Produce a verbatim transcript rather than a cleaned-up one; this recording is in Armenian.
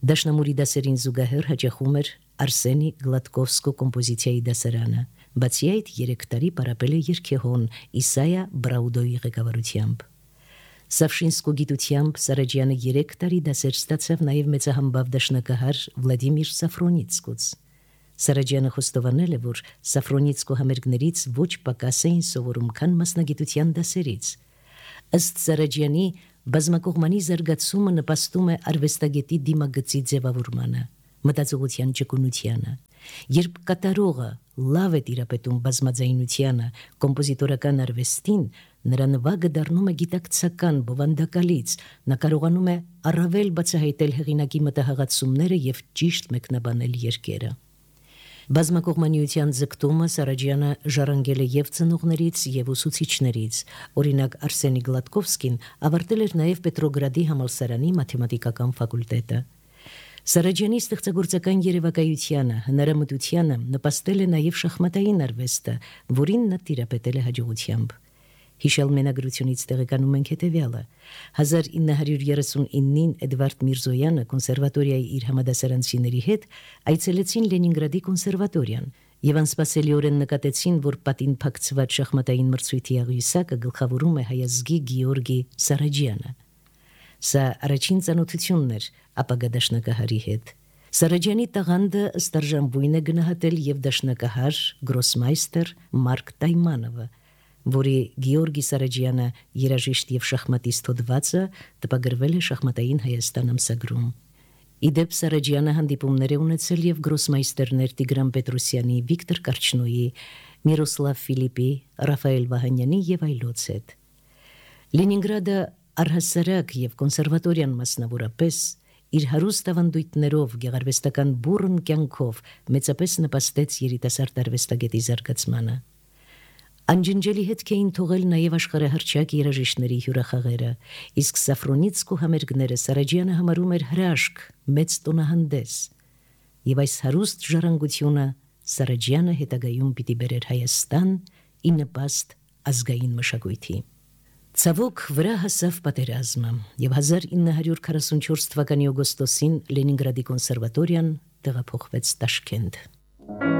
Դաշնամուրի դասերին զուգահեռ հաճախում էր Արսենի Գլատկովսկու կոմպոզիցիայի դասարանը, բացի այդ երեք տարի պարապել է երգեհոն Իսայա Բրաուդոյի ղեկավարությամբ։ Սավշինսկու գիտությամբ Սարաջյանը երեք տարի դասեր ստացավ նաև մեծահամբավ դաշնակահար Վլադիմիր Սաֆրոնիցկուց։ Սարաջյանը խոստովանել է, որ Սաֆրոնիցկու համերգներից ոչ պակաս էին սովորում, քան մասնագիտության դասերից։ Ըստ Սարաջյանի, բազմակողմանի զարգացումը նպաստում է արվեստագետի դիմագծի ձևավորմանը, մտածողության ճկունությանը։ Երբ կատարողը լավ է տիրապետում բազմաձայնությանը, կոմպոզիտորական արվեստին, նրա նվագը դառնում է գիտակցական, բովանդակալից, նա կարողանում է առավել բացահայտել հեղինակի մտահղացումները և ճիշտ մեկնաբանել երգերը։ Բազմակողմանիության ձգտումը Սարաջյանը ժառանգել է և ծնողներից, և ուսուցիչներից։ Օրինակ Արսենի Գլատկովսկին ավարտել էր նաև Պետրոգրադի համալսարանի մաթեմատիկական ֆակուլտետը։ Սարաջյանի ստեղծագործական երևակայությանը, հնարամտությանը նպաստել է նաև շախմատային արվեստը, որին նա տիրապետել է հաջողությամբ։ Հիշյալ մենագրությունից տեղեկանում ենք հետևյալը. հազար ինը հարյուր երեսունինին Էդվարդ Միրզոյանը կոնսերվատորիայի իր համադասարանցիների հետ այցելեցին Լենինգրադի կոնսերվատորիան և անսպասելիորեն նկատեցին, որ պատին փակցված շախմատային մրցույթի աղյուսակը գլխավորում է հայազգի Գեորգի Սարաջյանը։ Սա առաջին ծանոթությունն էր ապագա դաշնակահարի հետ։ Սարաջյանի տաղանդը ըստ արժանվույն է գնահատել և դաշնակահար գրոսմայստեր Մարկ Տայմանովը, որի Գեորգի Սարաջյանը երաժիշտ և շախմատիստ հոդվածը տպագրվել է Շախմատային Հայաստան ամսագրում։ Ի դեպ Սարաջյանը հանդիպումներ է ունեցել և գրոսմայստերներ Տիգրան Պետրոսյանի, Վիկտոր Կարչնոյի, Միրոսլավ Ֆիլիպի, Ռաֆայել Վահանյանի և այլոց հետ։ Լենինգրադը առհասարակ և կոնսերվատորիան մասնավորապես իր հարուստ ավանդույթներով, գեղարվեստական բուռն կյանքով մեծապես նպաստեց երիտասարդ արվեստագետի զարգացմանը։ Անջնջելի հետք էին թողել նաև աշխարհահռչակ երաժիշտների հյուրախաղերը, իսկ Սաֆրոնիցկու համերգները Սարաջյանը համարում էր հրաշք, մեծ տոնահանդես, և այս հարուստ ժառանգությունը Սարաջյանը հետագայում պիտի բերեր Հայաստան ի նպաստ ազգային մշակույթի։ Ցավոք վրա հասավ պատերազմը, և հազար ինը հարյուր քառասունչորս թվականի օգոստոսին Լենինգրադի կոնսերվատորիան տեղափոխվեց Տաշկենտ։